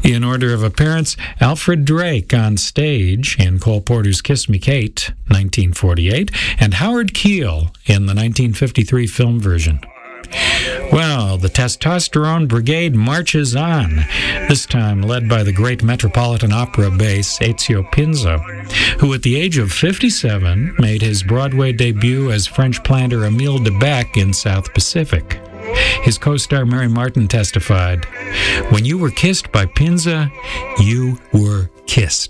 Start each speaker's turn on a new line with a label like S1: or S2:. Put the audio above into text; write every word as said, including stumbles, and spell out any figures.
S1: In order of appearance, Alfred Drake on stage in Cole Porter's Kiss Me Kate, nineteen forty-eight, and Howard Keel in the nineteen fifty-three film version. Well, the Testosterone Brigade marches on, this time led by the great Metropolitan Opera bass Ezio Pinzo, who at the age of fifty-seven made his Broadway debut as French planter Emile Debec in South Pacific. His co-star Mary Martin testified, "When you were kissed by Pinza, you were kissed."